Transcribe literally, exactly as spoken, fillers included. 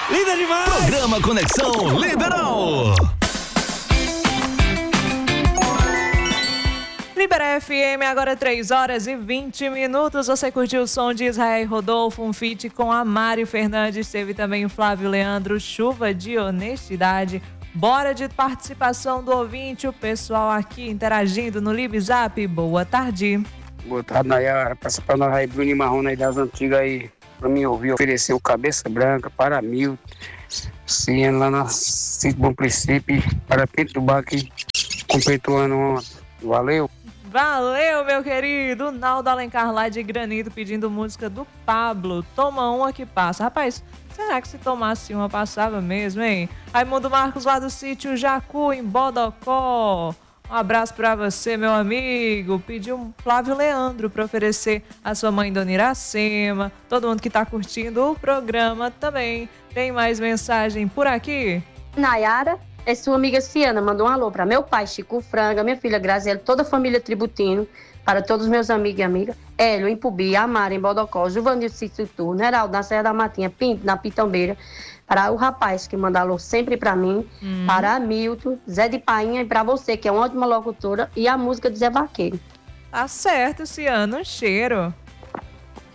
Linda demais! Programa Conexão Liberal. Libera F M, agora três horas e vinte minutos. Você curtiu o som de Israel e Rodolfo, um feat com a Mário Fernandes. Teve também o Flávio Leandro, Chuva de Honestidade. Bora de participação do ouvinte, o pessoal aqui interagindo no LibZap. Boa tarde. Boa tarde, Nayara. Passa pra nós aí, Bruno e Marrone aí das antigas aí, pra mim ouvir. Ofereceu Cabeça Branca para Mil, sim, lá na Sítio Bom Princípio, para Pinto do Bar, que completou ano ontem. Valeu. Valeu, meu querido. Naldo Alencar lá de Granito pedindo música do Pablo. Toma uma que passa. Rapaz, será que se tomasse uma passava mesmo, hein? Raimundo Marcos lá do sítio Jacu, em Bodocó. Um abraço pra você, meu amigo. Pediu um Flávio Leandro pra oferecer a sua mãe, Dona Iracema. Todo mundo que tá curtindo o programa também. Tem mais mensagem por aqui? Nayara, é sua amiga Ciana, mandou um alô para meu pai, Chico Franga, minha filha Graziela, toda a família Tributino, para todos os meus amigos e amigas, Hélio, em Pubi, Amara, em Bodocó, Juvanil Cício Turno, Heraldo, na Serra da Matinha, Pinto, na Pitambeira, para o rapaz que manda alô sempre para mim, hum. para Hamilton, Zé de Painha e para você, que é uma ótima locutora, e a música do Zé Vaqueiro. Tá certo, Ciana, um cheiro.